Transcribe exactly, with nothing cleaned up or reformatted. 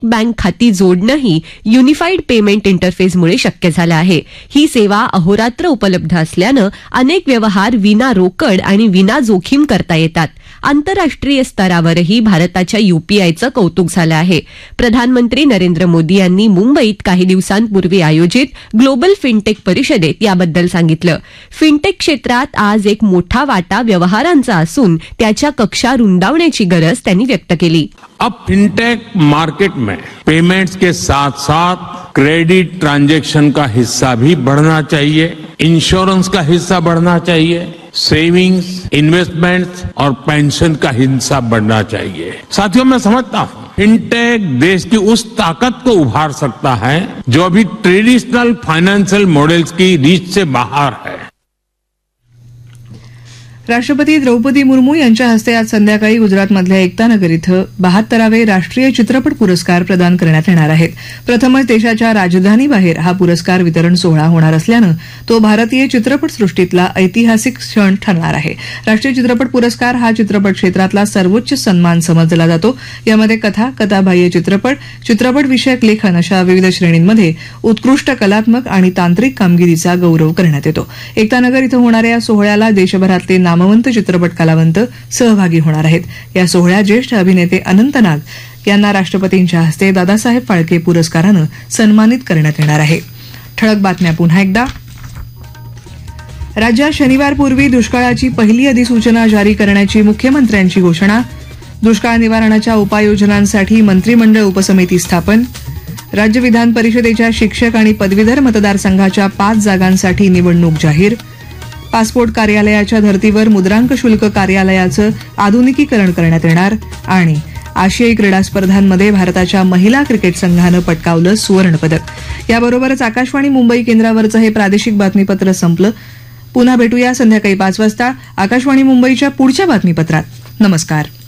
Bank खाती जोडणंही unified payment इंटरफेसमुळे शक्य झालं आहे. ही सेवा अहोरात्र उपलब्ध असल्यानं अनेक व्यवहार विना रोकड आणि विना जोखीम करता येतात. आंतरराष्ट्रीय स्तरावरही भारताच्या यूपीआयचं कौतुक झालं आहे. प्रधानमंत्री नरेंद्र मोदी यांनी मुंबईत काही दिवसांपूर्वी आयोजित ग्लोबल फिनटेक परिषदेत याबद्दल सांगितलं. फिनटेक क्षेत्रात आज एक मोठा वाटा व्यवहारांचा असून त्याच्या कक्षा रुंदावण्याची गरज त्यांनी व्यक्त केली. अब फिनटेक मार्केट में पेमेंट्स के साथ साथ क्रेडिट ट्रांजैक्शन का हिस्सा भी बढ़ना चाहिए, इंश्योरेंस का हिस्सा बढ़ना चाहिए, सेविंग्स, इन्वेस्टमेंट्स और पेंशन का हिस्सा बढ़ना चाहिए. साथियों, मैं समझता हूं फिनटेक देश की उस ताकत को उभार सकता है जो अभी ट्रेडिशनल फाइनेंशियल मॉडल्स की रीच से बाहर है. राष्ट्रपती द्रौपदी मुर्मू यांच्या हस्ते आज संध्याकाळी गुजरातमधल्या एकतानगर इथं बहात्तरावे राष्ट्रीय चित्रपट पुरस्कार प्रदान करण्यात येणार आहेत. प्रथमच देशाच्या राजधानीबाहेर हा पुरस्कार वितरण सोहळा होणार असल्यानं तो भारतीय चित्रपटसृष्टीतला ऐतिहासिक क्षण ठरणार आहे. राष्ट्रीय चित्रपट पुरस्कार हा चित्रपट क्षेत्रातला सर्वोच्च सन्मान समजला जातो. यामध्ये कथा, कथाबाह्य चित्रपट, चित्रपट विषयक लेखन अशा विविध श्रेणींमध्ये उत्कृष्ट कलात्मक आणि तांत्रिक कामगिरीचा गौरव करण्यात येतो. एकतानगर इथं होणाऱ्या या सोहळ्याला देशभरातले नामवंत चित्रपट कलावंत सहभागी होणार आहेत. या सोहळ्यात ज्येष्ठ अभिनेते अनंत नाग यांना राष्ट्रपतींच्या हस्ते दादासाहेब फाळके पुरस्कारानं सन्मानित करण्यात येणार आहे. ठळक बातम्या पुन्हा एकदा. राज्यात शनिवारपूर्वी दुष्काळाची पहिली अधिसूचना जारी करण्याची मुख्यमंत्र्यांची घोषणा. दुष्काळ निवारणाच्या उपाययोजनांसाठी मंत्रिमंडळ उपसमिती स्थापन. राज्य विधान परिषदेच्या शिक्षक आणि पदवीधर मतदारसंघाच्या पाच जागांसाठी निवडणूक जाहीर. पासपोर्ट कार्यालयाच्या धर्तीवर मुद्रांक शुल्क कार्यालयाचं आधुनिकीकरण करण्यात येणार. आणि आशियाई क्रीडा स्पर्धांमध्ये भारताच्या महिला क्रिकेट संघानं पटकावलं सुवर्णपदक. याबरोबरच आकाशवाणी मुंबई केंद्रावरचं हे प्रादेशिक बातमीपत्र संपलं. पुन्हा भेटूया संध्याकाळी पाच वाजता आकाशवाणी मुंबईच्या पुढच्या बातमीपत्रात. नमस्कार.